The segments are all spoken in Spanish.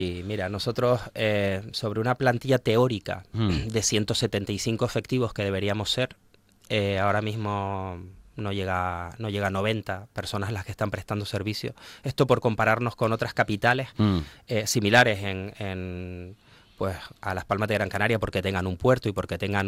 Y mira, nosotros sobre una plantilla teórica de 175 efectivos que deberíamos ser, ahora mismo no llega a 90 personas las que están prestando servicio. Esto por compararnos con otras capitales similares pues a Las Palmas de Gran Canaria, porque tengan un puerto y porque tengan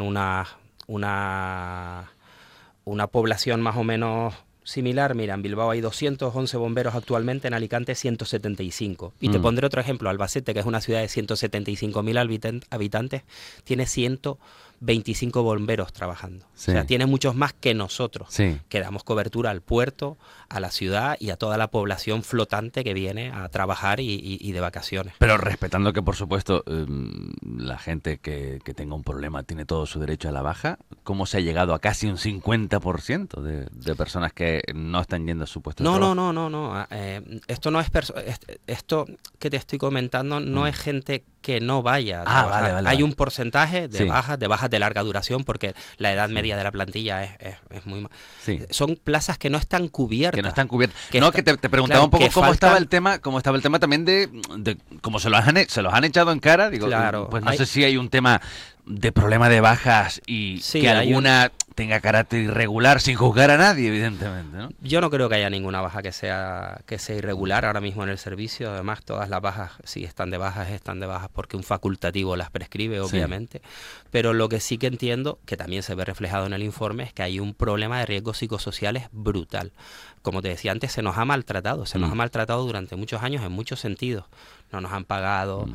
una, una población más o menos similar. Mira, en Bilbao hay 211 bomberos actualmente, en Alicante 175. Y te pondré otro ejemplo, Albacete, que es una ciudad de 175.000 habitantes, tiene 125 bomberos trabajando. Sí. O sea, tiene muchos más que nosotros, Sí. que damos cobertura al puerto, a la ciudad y a toda la población flotante que viene a trabajar y de vacaciones. Pero respetando que, por supuesto, la gente que tenga un problema tiene todo su derecho a la baja, ¿cómo se ha llegado a casi un 50% de personas que no están yendo a su puesto de trabajo? No. Esto no es esto que te estoy comentando no es gente que no vaya a trabajar. Vale. Hay un porcentaje de Sí. bajas de larga duración, porque la edad media de la plantilla es muy... Sí. Son plazas que no están cubiertas. Que no están cubiertas. Que No, está- que te preguntaba claro, un poco que cómo estaba faltan- el tema, también de cómo se los han echado en cara. Digo, Claro, pues no hay- sé si hay un tema de problema de bajas y Sí, que hay alguna tenga carácter irregular sin juzgar a nadie, evidentemente, ¿no? Yo no creo que haya ninguna baja que sea irregular ahora mismo en el servicio. Además, todas las bajas, si están de bajas porque un facultativo las prescribe, obviamente. Pero lo que sí que entiendo, que también se ve reflejado en el informe, es que hay un problema de riesgos psicosociales brutal. Como te decía antes, se nos ha maltratado durante muchos años en muchos sentidos. No nos han pagado,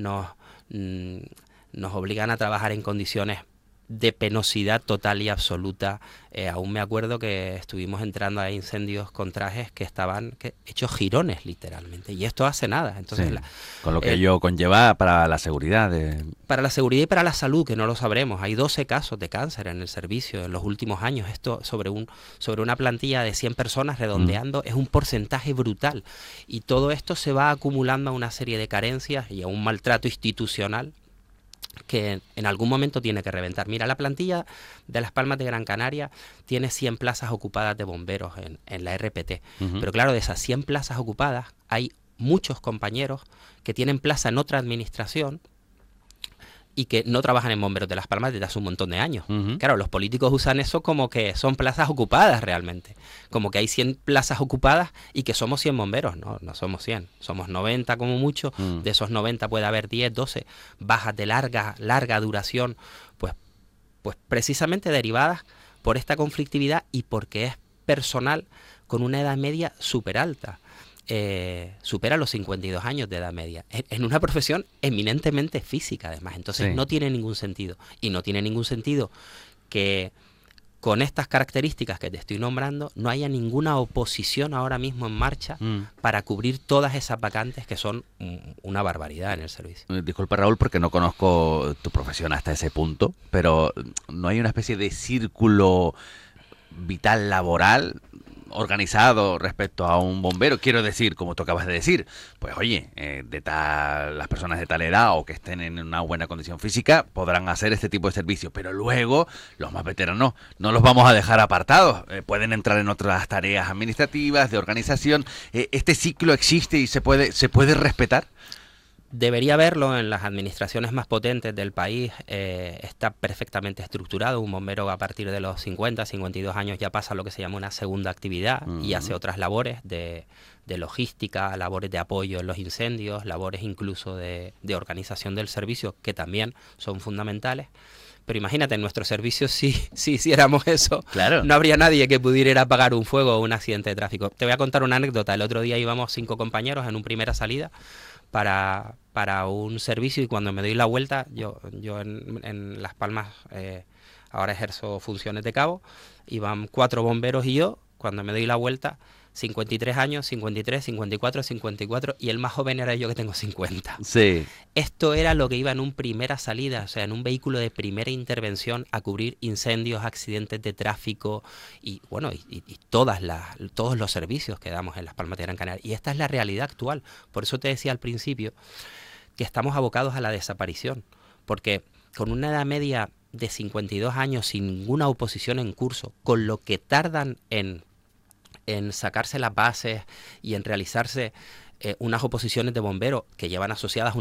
nos obligan a trabajar en condiciones de penosidad total y absoluta. Aún me acuerdo que estuvimos entrando a incendios con trajes que estaban hechos jirones, literalmente, y esto hace nada. Entonces, Sí. Con lo que ello conlleva para la seguridad. Para la seguridad y para la salud, que no lo sabremos. Hay 12 casos de cáncer en el servicio en los últimos años. Esto sobre una plantilla de 100 personas, redondeando, es un porcentaje brutal. Y todo esto se va acumulando a una serie de carencias y a un maltrato institucional que en algún momento tiene que reventar. Mira, la plantilla de Las Palmas de Gran Canaria tiene 100 plazas ocupadas de bomberos en la RPT. Pero claro, de esas 100 plazas ocupadas hay muchos compañeros que tienen plaza en otra administración y que no trabajan en Bomberos de Las Palmas desde hace un montón de años. Claro, los políticos usan eso como que son plazas ocupadas realmente. Como que hay 100 plazas ocupadas y que somos 100 bomberos. No somos 100. Somos 90 como mucho. De esos 90 puede haber 10, 12 bajas de larga duración, pues precisamente derivadas por esta conflictividad y porque es personal con una edad media súper alta. Supera los 52 años de edad media, en una profesión eminentemente física, además. Entonces no tiene ningún sentido. Y no tiene ningún sentido que con estas características que te estoy nombrando no haya ninguna oposición ahora mismo en marcha para cubrir todas esas vacantes que son una barbaridad en el servicio. Disculpa, Raúl, porque no conozco tu profesión hasta ese punto, pero ¿no hay una especie de círculo vital laboral organizado respecto a un bombero? Quiero decir, como tú acabas de decir, pues oye, las personas de tal edad o que estén en una buena condición física podrán hacer este tipo de servicio, pero luego los más veteranos no los vamos a dejar apartados, pueden entrar en otras tareas administrativas, de organización. ¿Este ciclo existe y se puede respetar? Debería haberlo en las administraciones más potentes del país. Está perfectamente estructurado. Un bombero a partir de los 50, 52 años ya pasa a lo que se llama una segunda actividad y hace otras labores de logística, labores de apoyo en los incendios, labores incluso de organización del servicio, que también son fundamentales. Pero imagínate, en nuestro servicio, si hiciéramos eso, claro, no habría nadie que pudiera ir a apagar un fuego o un accidente de tráfico. Te voy a contar una anécdota. El otro día íbamos 5 compañeros en una primera salida para un servicio, y cuando me doy la vuelta, yo en Las Palmas ahora ejerzo funciones de cabo, iban 4 bomberos y yo, cuando me doy la vuelta, 53 años, 53, 54, 54, y el más joven era yo, que tengo 50. Sí. Esto era lo que iba en un primera salida, o sea, en un vehículo de primera intervención a cubrir incendios, accidentes de tráfico y bueno, y todos los servicios que damos en Las Palmas de Gran Canaria. Y esta es la realidad actual. Por eso te decía al principio que estamos abocados a la desaparición, porque con una edad media de 52 años sin ninguna oposición en curso, con lo que tardan en sacarse las bases y en realizarse unas oposiciones de bomberos que llevan asociadas